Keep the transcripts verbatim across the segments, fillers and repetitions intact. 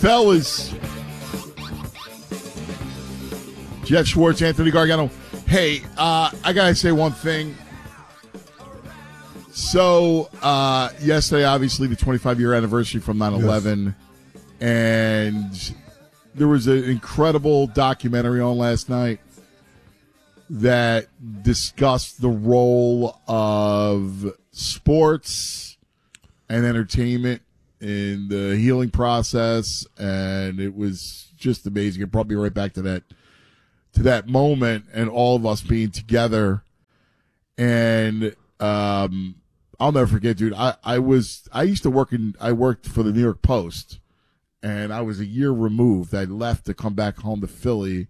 fellas. Jeff Schwartz, Anthony Gargano. Hey, uh, I got to say one thing. So, uh, yesterday, obviously, the twenty-five-year anniversary from nine eleven. Yes. And there was an incredible documentary on last night that discussed the role of sports and entertainment in the healing process. And it was just amazing. It brought me right back to that to that moment and all of us being together. And um, I'll never forget, dude. I, I was I used to work in I worked for the New York Post, and I was a year removed. I left to come back home to Philly,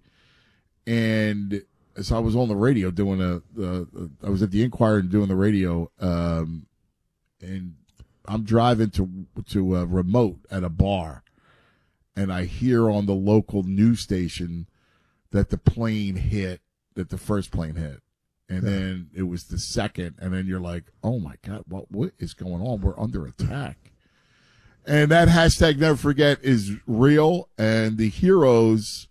and so I was on the radio doing a. Uh, I was at the Inquirer and doing the radio, um, and I'm driving to to a remote at a bar, and I hear on the local news station that the plane hit, that the first plane hit. And yeah. Then it was the second, and then you're like, oh, my God, what what is going on? We're under attack. And that hashtag never forget is real, and the heroes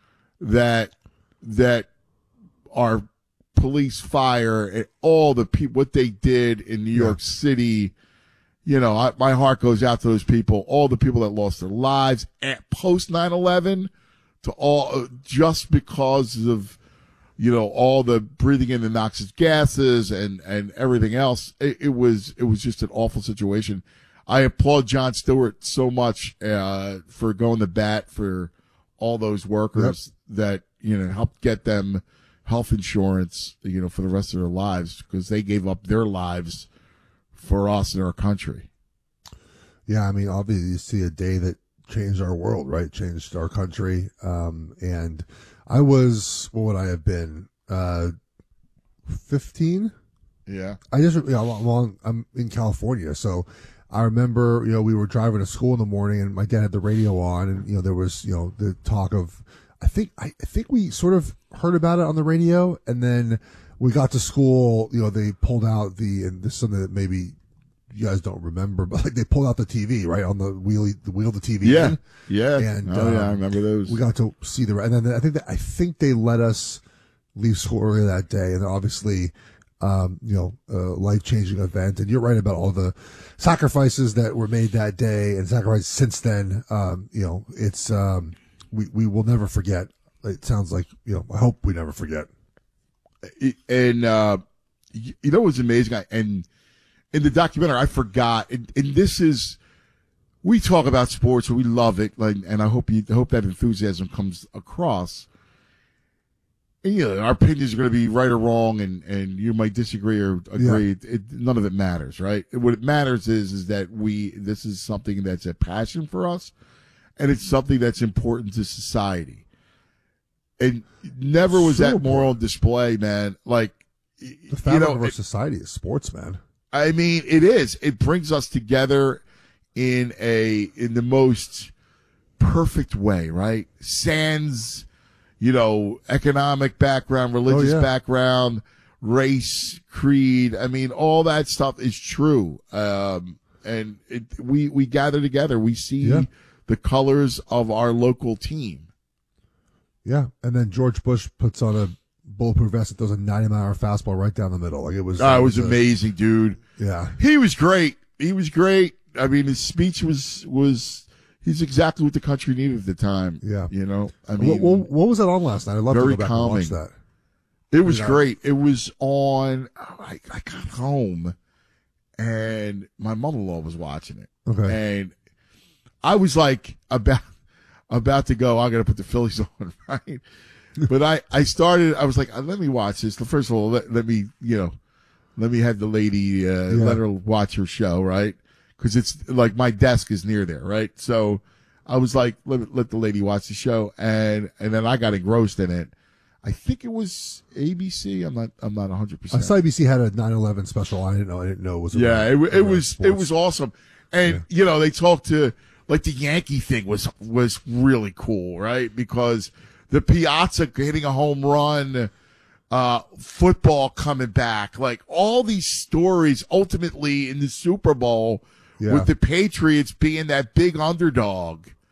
that that are police, fire, and all the people, what they did in New York yeah. City, you know, I, my heart goes out to those people, all the people that lost their lives at post nine eleven, to all just because of, you know, all the breathing in the noxious gases and, and everything else. It, it was, it was just an awful situation. I applaud Jon Stewart so much, uh, for going to bat for all those workers yep. that, you know, helped get them health insurance, you know, for the rest of their lives, because they gave up their lives for us and our country. Yeah. I mean, obviously you see a day that changed our world, right? Changed our country. Um, and I was, what would I have been? Uh, fifteen? Yeah. I just, you know, I'm, on, I'm in California. So I remember, you know, we were driving to school in the morning and my dad had the radio on and, you know, there was, you know, the talk of, I think, I, I think we sort of heard about it on the radio, and then we got to school, you know, they pulled out the, and this is something that maybe you guys don't remember, but like they pulled out the T V, right, on the wheel, the wheel the T V. Yeah, in. yeah. And, oh um, yeah, I remember those. We got to see the, and then I think that I think they let us leave school earlier that day, and obviously, um, you know, a life changing event. And you're right about all the sacrifices that were made that day and sacrifices since then. Um, you know, it's um, we we will never forget. It sounds like, you know, I hope we never forget. And uh, you know what's amazing? And in the documentary, I forgot, and, and this is, we talk about sports, and we love it, like, and I hope you I hope that enthusiasm comes across. And, you know, our opinions are going to be right or wrong, and, and you might disagree or agree. Yeah. It, none of it matters, right? What it matters is is that we this is something that's a passion for us, and it's something that's important to society. And never was so that more on display, man. Like, the fabric you know, of our it, society is sports, man. I mean, it is. It brings us together in a in the most perfect way, right? Sans, you know, economic background, religious oh, yeah. background, race, creed. I mean, all that stuff is true. Um, and it, we we gather together. We see yeah. the colors of our local team. Yeah, and then George Bush puts on a bulletproof vest that throws a ninety mile an hour fastball right down the middle. Like it was. Oh, it was, was amazing, a, dude. Yeah, he was great. He was great. I mean, his speech was was he's exactly what the country needed at the time. Yeah, you know. I mean, what, what, what was that on last night? I'd love to go back calming. and watch that. It was you know? great. It was on. I, I got home, and my mother-in-law was watching it. Okay, and I was like about about to go. I got to put the Phillies on, right? But I, I started, I was like, let me watch this. First of all, let, let me, you know, let me have the lady, uh, yeah. let her watch her show, right? Cause it's like my desk is near there, right? So I was like, let, let the lady watch the show. And, and then I got engrossed in it. I think it was A B C. I'm not, I'm not a hundred percent. I saw A B C had a nine eleven special. I didn't know, I didn't know it was. Yeah, about, it, it was, sports. It was awesome. And, yeah. you know, they talked to, like the Yankee thing was, was really cool, right? Because the Piazza hitting a home run, uh, football coming back, like all these stories ultimately in the Super Bowl yeah. with the Patriots being that big underdog,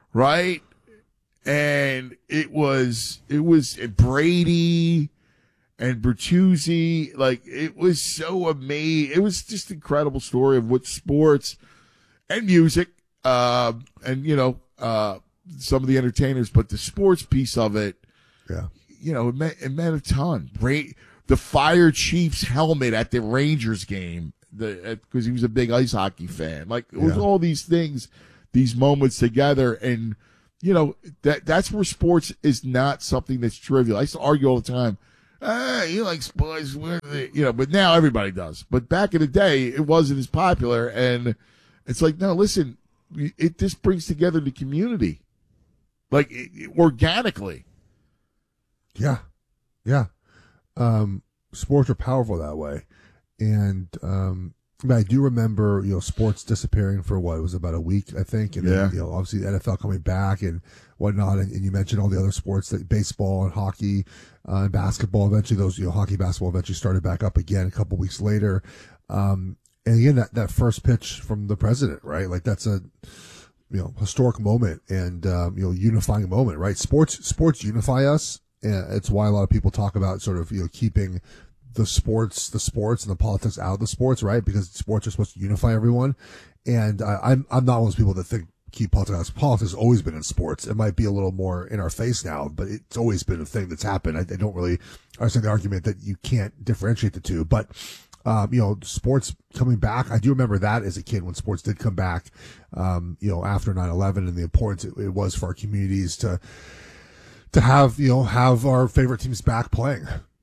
right? And it was it was Brady and Bertuzzi. Like, it was so amazing. It was just an incredible story of what sports and music, uh, and, you know, uh, some of the entertainers, but the sports piece of it, yeah, you know, it meant, it meant a ton. Ra- the Fire Chief's helmet at the Rangers game, the because he was a big ice hockey fan. Like, it was Yeah. all these things, these moments together, and you know that that's where sports is not something that's trivial. I used to argue all the time. Ah, you like sports, you know, but now everybody does. But back in the day, it wasn't as popular, and it's like, no, listen, it just brings together the community, like it, it, organically. Yeah, yeah. Um, sports are powerful that way, and um, but I do remember, you know, sports disappearing for what, it was about a week, I think, and Yeah. then, you know, obviously the N F L coming back and whatnot, and, and you mentioned all the other sports, that baseball and hockey uh, and basketball. Eventually, those, you know, hockey, basketball eventually started back up again a couple weeks later. Um, and again, that that first pitch from the president, right? Like, that's a, you know, historic moment and um, you know, unifying moment, right? Sports sports unify us. And it's why a lot of people talk about sort of, you know, keeping the sports, the sports and the politics out of the sports, right? Because sports are supposed to unify everyone. And I, I'm, I'm not one of those people that think keep politics out. Politics has always been in sports. It might be a little more in our face now, but it's always been a thing that's happened. I, I don't really understand the argument that you can't differentiate the two, but, um, you know, sports coming back. I do remember that as a kid when sports did come back, um, you know, after nine eleven, and the importance it, it was for our communities to, to have, you know, have our favorite teams back playing.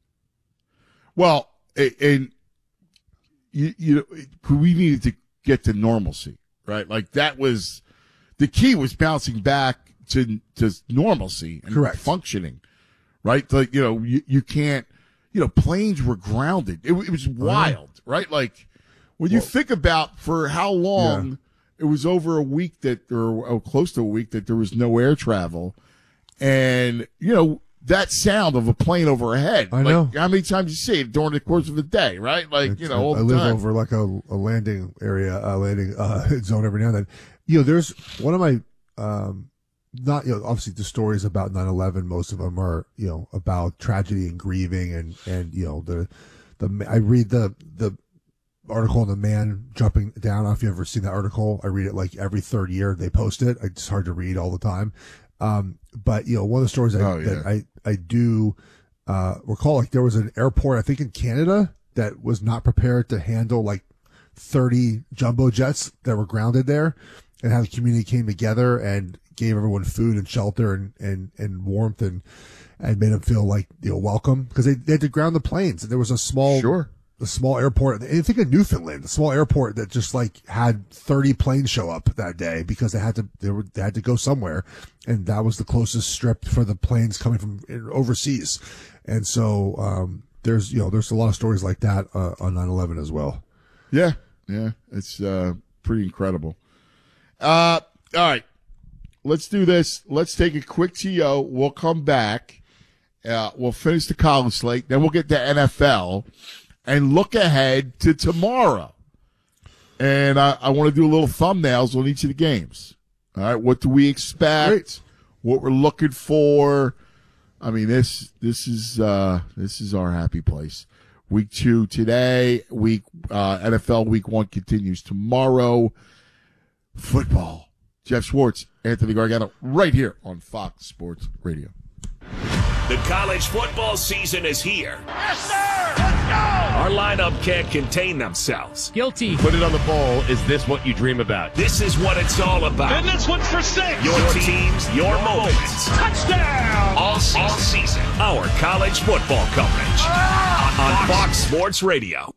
Well, and you, you, we needed to get to normalcy, right? Like, that was the key, was bouncing back to to normalcy and Correct. functioning, right? Like, you know, you, you can't, you know, planes were grounded. It, it was wild, right? Like, when you Well, think about for how long, yeah. it was over a week that, or oh, close to a week that there was no air travel, and you know, that sound of a plane overhead. I like, know. how many times you see it during the course of the day, right? Like, It's- you know, all I the live time. over like a, a landing area, a landing uh, zone every now and then. You know, there's one of my, um, not, you know, obviously the stories about nine eleven, most of them are, you know, about tragedy and grieving and, and, you know, the, the, I read the, the article on the man jumping down. I don't know if you've ever seen that article. I read it like every third year they post it. It's hard to read all the time. Um, but you know, one of the stories I, Oh, yeah. that I, I do, uh, recall, like there was an airport, I think in Canada, that was not prepared to handle like thirty jumbo jets that were grounded there, and how the community came together and gave everyone food and shelter and, and, and warmth and, and made them feel like, you know, welcome, because they, they had to ground the planes. And there was a small, Sure. the small airport, I think in Newfoundland, the small airport that just like had thirty planes show up that day because they had to, they were, they had to go somewhere. And that was the closest strip for the planes coming from overseas. And so, um, there's, you know, there's a lot of stories like that, uh, on nine eleven as well. Yeah. Yeah. It's, uh, pretty incredible. Uh, all right. Let's do this. Let's take a quick T O. We'll come back. Uh, we'll finish the college slate. Then we'll get to N F L and look ahead to tomorrow. And I, I want to do a little thumbnails on each of the games. All right. What do we expect? Great. What we're looking for. I mean, this, this is, uh, this is our happy place. Week two today. Week, uh, N F L week one continues tomorrow. Football. Jeff Schwartz, Anthony Gargano, right here on Fox Sports Radio. The college football season is here. Yes, sir! Let's go! Our lineup can't contain themselves. Guilty. Put it on the bowl. Is this what you dream about? This is what it's all about. And this one's for six! Your teams, your moments. Touchdown! All season. All season. Our college football coverage. Ah! On Fox Sports Radio.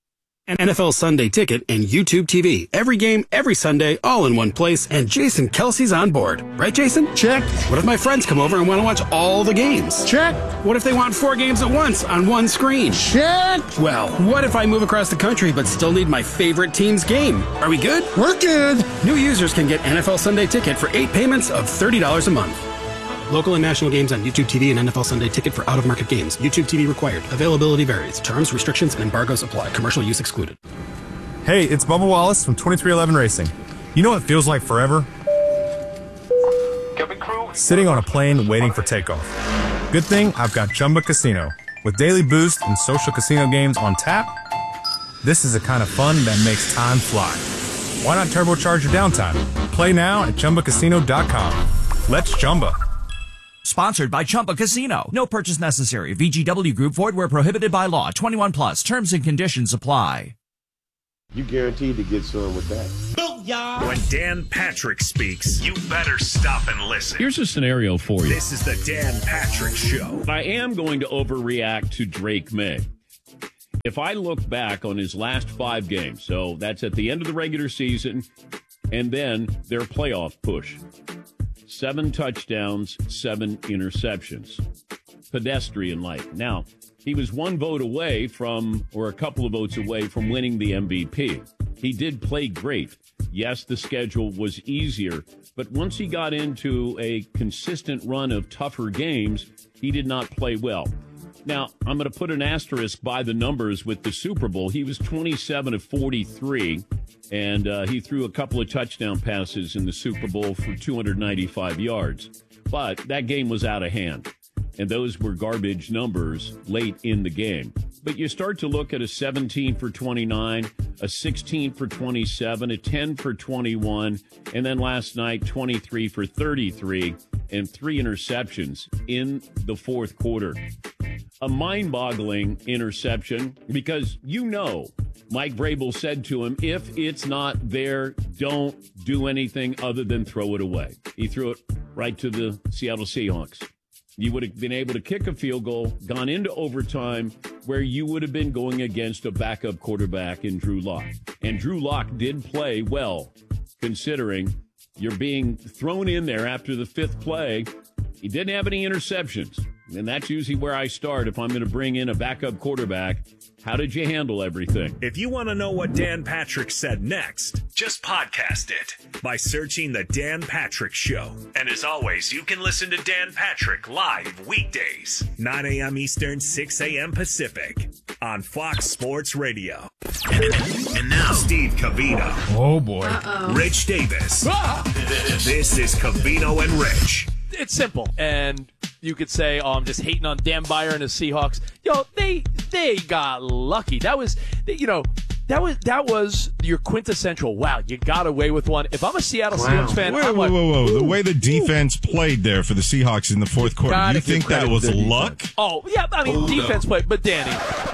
N F L Sunday Ticket and YouTube T V. Every game, every Sunday, all in one place. And Jason Kelsey's on board. Right, Jason? Check. What if my friends come over and want to watch all the games? Check. What if they want four games at once on one screen? Check. Well, what if I move across the country but still need my favorite team's game? Are we good? We're good. New users can get N F L Sunday Ticket for eight payments of thirty dollars a month. Local and national games on YouTube T V and N F L Sunday Ticket for out-of-market games. YouTube T V required. Availability varies. Terms, restrictions, and embargoes apply. Commercial use excluded. Hey, it's Bubba Wallace from twenty-three eleven Racing. You know what feels like forever? sitting on a plane waiting for takeoff. Good thing I've got Chumba Casino. With daily boost and social casino games on tap, this is the kind of fun that makes time fly. Why not turbocharge your downtime? Play now at Chumba Casino dot com. Let's Chumba. Sponsored by Chumba Casino. No purchase necessary. V G W Group. Void where prohibited by law. twenty-one plus. Terms and conditions apply. You guaranteed to get some with that. Booyah! When Dan Patrick speaks, you better stop and listen. Here's a scenario for you. This is the Dan Patrick Show. I am going to overreact to Drake May. If I look back on his last five games, so that's at the end of the regular season, and then their playoff push. Seven touchdowns, seven interceptions. Pedestrian-like. Now, he was one vote away from, or a couple of votes away from winning the M V P. He did play great. Yes, the schedule was easier, but once he got into a consistent run of tougher games, he did not play well. Now, I'm going to put an asterisk by the numbers with the Super Bowl. He was twenty-seven of forty-three, and uh, he threw a couple of touchdown passes in the Super Bowl for two hundred ninety-five yards. But that game was out of hand, and those were garbage numbers late in the game. But you start to look at a seventeen for twenty-nine, a sixteen for twenty-seven, a ten for twenty-one, and then last night, twenty-three for thirty-three, and three interceptions in the fourth quarter. A mind-boggling interception because, you know, Mike Vrabel said to him, if it's not there, don't do anything other than throw it away. He threw it right to the Seattle Seahawks. You would have been able to kick a field goal, gone into overtime, where you would have been going against a backup quarterback in Drew Lock. And Drew Lock did play well, considering you're being thrown in there after the fifth play. He didn't have any interceptions. And that's usually where I start if I'm going to bring in a backup quarterback. How did you handle everything? If you want to know what Dan Patrick said next, just podcast it by searching The Dan Patrick Show. And as always, you can listen to Dan Patrick live weekdays, nine a.m. Eastern, six a.m. Pacific, on Fox Sports Radio. And now, Steve Covino. Oh, boy. Uh-oh. Rich Davis. Ah! This is Covino and Rich. It's simple, and you could say, oh, I'm just hating on Dan Byer and the Seahawks. Yo, they they got lucky. That was, you know, that was that was your quintessential, wow, you got away with one. If I'm a Seattle wow. Seahawks fan, whoa, I'm whoa, like, whoa, whoa. The ooh, way the defense ooh. played there for the Seahawks in the fourth quarter, do you think that was luck? Oh, yeah, I mean, hold defense up. played, but Danny,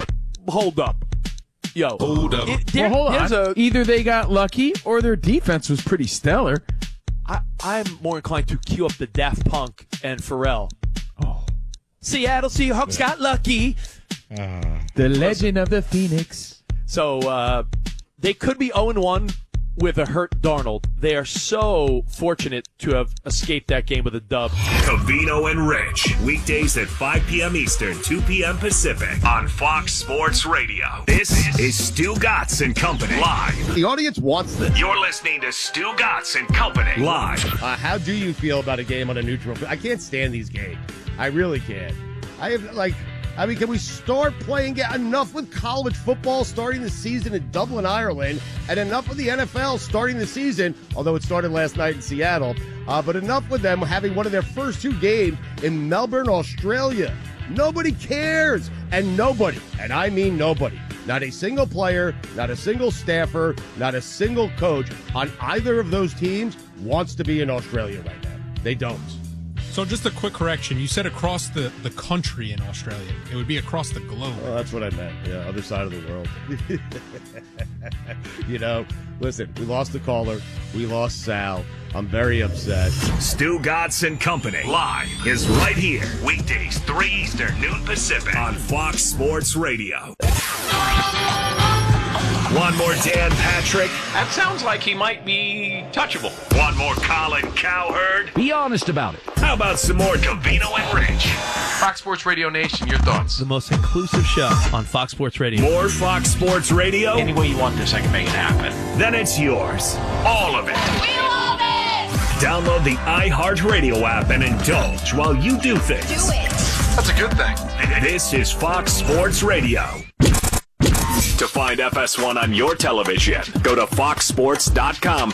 hold up. Yo, hold up. It, there, well, hold on. A, Either they got lucky or their defense was pretty stellar. I, I'm more inclined to cue up the Daft Punk and Pharrell. Oh. Seattle Seahawks got lucky. Uh, the legend of the Phoenix. So uh, they could be oh and one with a hurt Darnold. They are so fortunate to have escaped that game with a dub. Covino and Rich, weekdays at five p.m. Eastern, two p.m. Pacific, on Fox Sports Radio. This is Stu Gatz and Company, live. The audience wants this. You're listening to Stu Gatz and Company, live. Uh, how do you feel about a game on a neutral field? I can't stand these games. I really can't. I have, like... I mean, can we start playing enough with college football starting the season in Dublin, Ireland, and enough with the N F L starting the season, although it started last night in Seattle, uh, but enough with them having one of their first two games in Melbourne, Australia. Nobody cares, and nobody, and I mean nobody, not a single player, not a single staffer, not a single coach on either of those teams wants to be in Australia right now. They don't. So just a quick correction. You said across the, the country in Australia. It would be across the globe. Well, that's what I meant. Yeah, other side of the world. You know, listen, we lost the caller. We lost Sal. I'm very upset. Stu Gatz and Company, live, is right here. Weekdays, three Eastern, noon Pacific, on Fox Sports Radio. One more Dan Patrick. That sounds like he might be touchable. One more Colin Cowherd. Be honest about it. How about some more Covino and Rich? Fox Sports Radio Nation, your thoughts? The most inclusive show on Fox Sports Radio. More Fox Sports Radio? Any way you want this, I can make it happen. Then it's yours. All of it. We love it! Download the iHeartRadio app and indulge while you do things. Do it. That's a good thing. This is Fox Sports Radio. To find F S one on your television, go to fox sports dot com